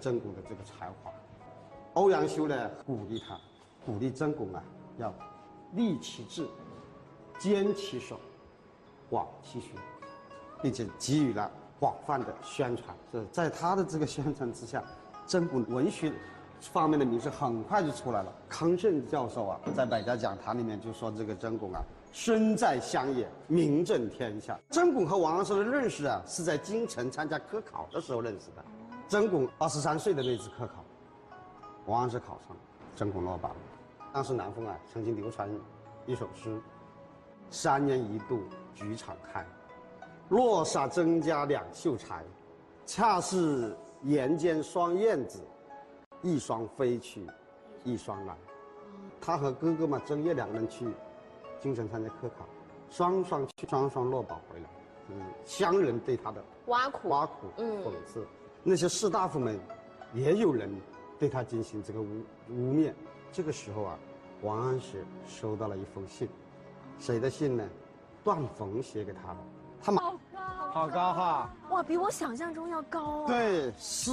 曾巩的这个才华。欧阳修呢鼓励他，鼓励曾巩啊要立其志，坚其手，广其学，并且给予了广泛的宣传。在他的这个宣传之下，曾巩文学方面的名声很快就出来了。康震教授啊，在百家讲坛里面就说这个曾巩啊，身在乡野，名震天下。曾巩和王安石的认识啊，是在京城参加科考的时候认识的。曾巩23岁的那次科考，王安石考上了，曾巩落榜了。当时南风啊，曾经流传一首诗：3年一度菊场开，落洒曾家两袖裁。恰是檐间双燕子，一双飞去，一双来。他和哥哥嘛，曾烨2个人去京城参加科考，双双去，双双落榜回来。乡人对他的挖苦、 讽刺，那些士大夫们也有人对他进行这个污蔑。这个时候啊，王安石收到了一封信，谁的信呢？段冯写给他的。他好高哈！ 哇，比我想象中要高啊！ 对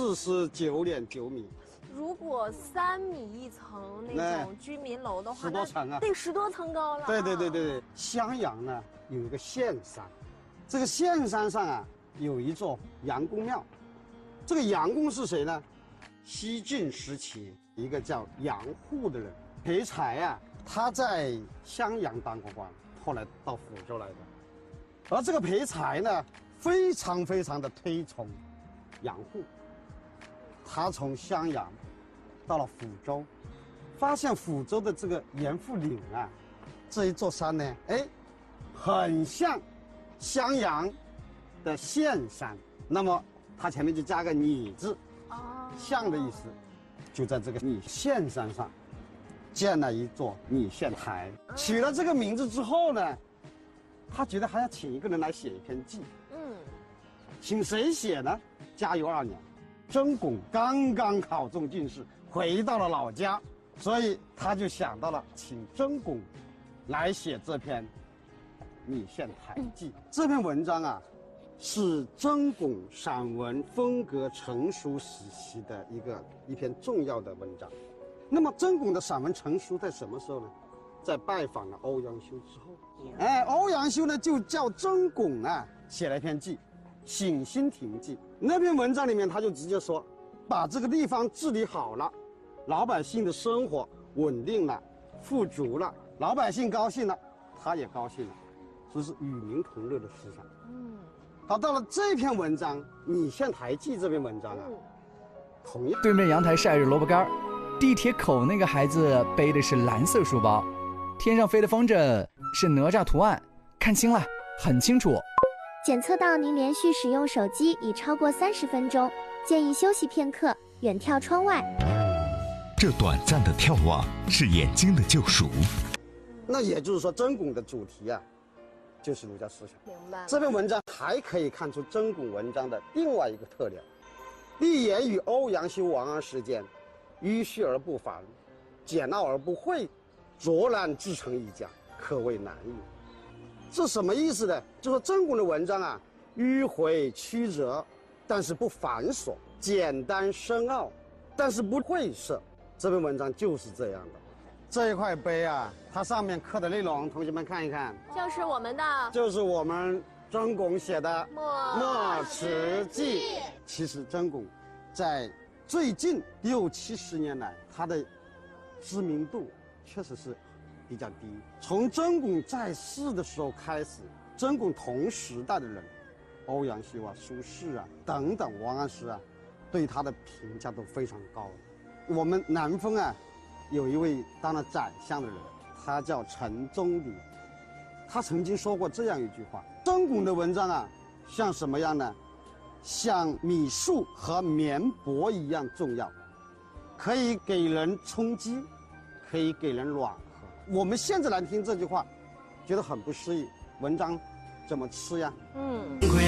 ，49.9米。 如果3米1层那种居民楼的话 ，10多层啊， 得10多层高了。 对。襄阳呢有一个岘山，这个岘山上啊有一座杨公庙。这个杨公是谁呢？西晋时期一个叫杨户的人，裴才啊，他在襄阳当过官，后来到抚州来的。而这个裴才呢，非常的推崇杨户。他从襄阳到了抚州，发现抚州的这个严复岭啊，这一座山呢，很像襄阳的岘山。那么他前面就加个拟字，像的意思，就在这个拟岘山上建了一座拟岘台。取了这个名字之后呢，他觉得还要请一个人来写一篇记。请谁写呢？嘉佑2年，曾巩刚刚考中进士，回到了老家，所以他就想到了请曾巩来写这篇《拟岘台记》。这篇文章啊，是曾巩散文风格成熟时期的一篇重要的文章。那么曾巩的散文成熟在什么时候呢？在拜访了欧阳修之后。欧阳修呢就叫曾巩啊写了一篇记，《省心亭记》。那篇文章里面他就直接说，把这个地方治理好了，老百姓的生活稳定了，富足了，老百姓高兴了，他也高兴了，这是与民同乐的思想。好，到了这篇文章《拟岘台记》这篇文章啊，同样对面阳台晒着萝卜干，地铁口那个孩子背的是蓝色书包，天上飞的风筝是哪吒图案，看清了，很清楚。 检测到您连续使用手机已超过30分钟，建议休息片刻，远眺窗外。 这短暂的眺望是眼睛的救赎。 那也就是说，曾巩的主题啊，就是儒家思想。 明白。这篇文章还可以看出曾巩文章的另外一个特点：立言与欧阳修、王安石间，迂序而不繁，简奥而不晦，卓然自成一家，可谓难矣。这什么意思呢？就说曾巩的文章啊，迂回曲折，但是不繁琐；简单深奥，但是不晦涩。这篇文章就是这样的。这一块碑啊，它上面刻的内容，同学们看一看， 就是我们的， 就是我们曾巩写的《 墨池记》。其实曾巩在最近60、70年来，他的知名度确实是比较低。从曾巩在世的时候开始，曾巩同时代的人，欧阳修啊、苏轼啊等等，王安石啊，对他的评价都非常高。我们南丰啊，有一位当了宰相的人，他叫陈宗礼，他曾经说过这样一句话：曾巩的文章啊，像什么样呢？像米粟和绵薄一样重要，可以给人充饥，可以给人暖和。我们现在来听这句话，觉得很不适宜。文章怎么吃呀？ 归